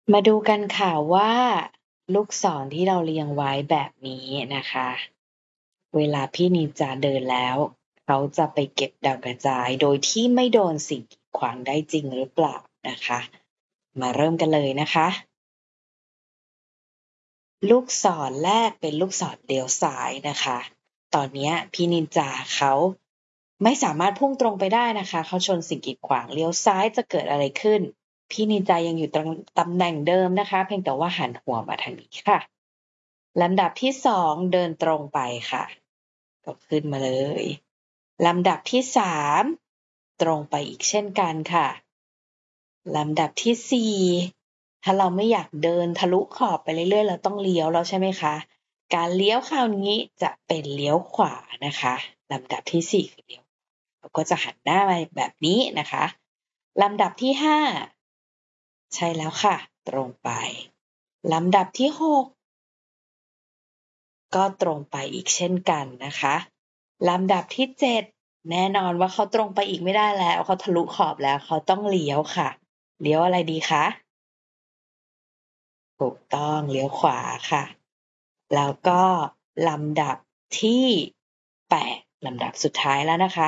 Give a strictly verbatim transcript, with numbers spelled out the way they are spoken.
มาดูกันค่ะว่า ลูกศรที่เราเรียงไว้แบบนี้นะคะ เวลาพี่นินจาเดินแล้ว เขาจะไปเก็บดาวกระจายโดยที่ไม่โดนสิ่งกีดขวางได้จริงหรือเปล่านะคะ มาเริ่มกันเลยนะคะ ลูกศรแรกเป็นลูกศรเลี้ยวซ้ายนะคะ ตอนเนี้ยพี่นินจาเขาไม่สามารถพุ่งตรงไปได้นะคะ เขาชนสิ่งกีดขวาง เลี้ยวซ้ายจะเกิดอะไรขึ้น พี่นินจายังอยู่ตรงตำแหน่งเดิมนะคะ เพียงแต่ว่าหันหัวมาทางนี้ค่ะ ลำดับที่ สอง เดินตรงไปค่ะ ก็ขึ้นมาเลย ลำดับที่ สาม ตรงไปอีกเช่นกันค่ะ ลำดับที่ สี่ ถ้าเราไม่อยากเดินทะลุขอบไปเรื่อย ๆ เราต้องเลี้ยวแล้วใช่ไหมคะ การเลี้ยวคราวนี้จะเป็นเลี้ยวขวานะคะ ลำดับที่ สี่ คือเลี้ยว เราก็จะหันหน้ามาแบบนี้นะคะ ลำดับที่ ห้า ใช่แล้วค่ะ ตรงไป ลำดับที่ หก ก็ตรงไปอีกเช่นกันนะคะ ลำดับที่ เจ็ด แน่นอนว่าเขาตรงไปอีกไม่ได้แล้ว เขาทะลุขอบแล้ว เขาต้องเลี้ยวค่ะ เลี้ยวอะไรดีคะ? ถูกต้อง เลี้ยวขวาค่ะ แล้วก็ลำดับที่ แปด ลำดับสุดท้ายแล้วนะคะ